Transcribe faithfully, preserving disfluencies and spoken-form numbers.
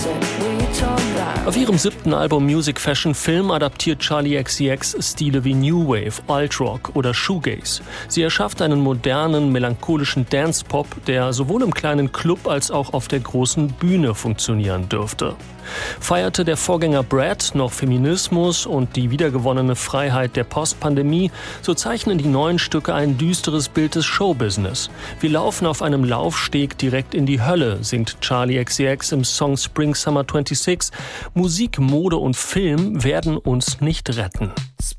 Auf ihrem siebten Album Music Fashion Film adaptiert Charli X C X Stile wie New Wave, Alt-Rock oder Shoegaze. Sie erschafft einen modernen, melancholischen Dance-Pop, der sowohl im kleinen Club als auch auf der großen Bühne funktionieren dürfte. Feierte der Vorgänger Brad noch Feminismus und die wiedergewonnene Freiheit der Postpandemie, so zeichnen die neuen Stücke ein düsteres Bild des Showbusiness. Wir laufen auf einem Laufsteg direkt in die Hölle, singt Charli X C X im Song Spring Summer sechsundzwanzig. Musik, Mode und Film werden uns nicht retten.